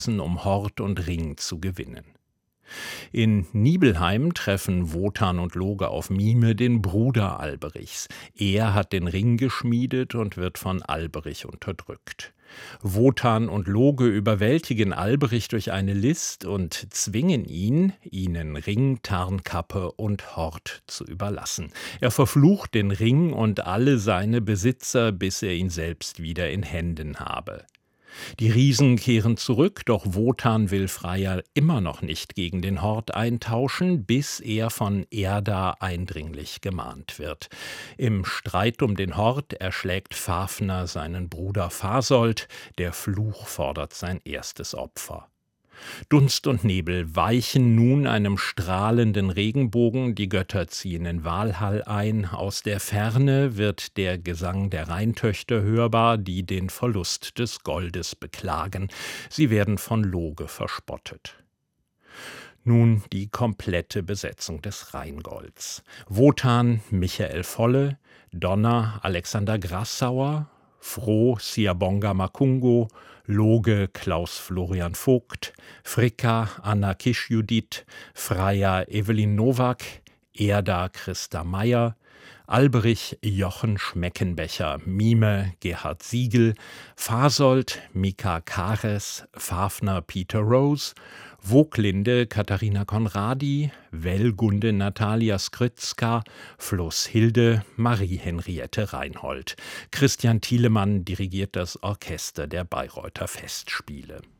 um Hort und Ring zu gewinnen. In Nibelheim treffen Wotan und Loge auf Mime, den Bruder Alberichs. Er hat den Ring geschmiedet und wird von Alberich unterdrückt. Wotan und Loge überwältigen Alberich durch eine List und zwingen ihn, ihnen Ring, Tarnkappe und Hort zu überlassen. Er verflucht den Ring und alle seine Besitzer, bis er ihn selbst wieder in Händen habe. Die Riesen kehren zurück, doch Wotan will Freya immer noch nicht gegen den Hort eintauschen, bis er von Erda eindringlich gemahnt wird. Im Streit um den Hort erschlägt Fafner seinen Bruder Fasold, der Fluch fordert sein erstes Opfer. Dunst und Nebel weichen nun einem strahlenden Regenbogen, die Götter ziehen in Walhall ein, aus der Ferne wird der Gesang der Rheintöchter hörbar, die den Verlust des Goldes beklagen. Sie werden von Loge verspottet. Nun die komplette Besetzung des Rheingolds. Wotan Michael Volle, Donner Alexander Grassauer, Froh Siabonga Makungo, Loge Klaus Florian Vogt, Fricka Anna Kisch-Judith, Freya Evelyn Nowak, Erda Christa Meyer, Alberich Jochen Schmeckenbecher, Mime Gerhard Siegel, Fasold Mika Kares, Fafner Peter Rose, Voglinde Katharina Conradi, Wellgunde Natalia Skritzka, Floßhilde Marie-Henriette Reinhold. Christian Thielemann dirigiert das Orchester der Bayreuther Festspiele.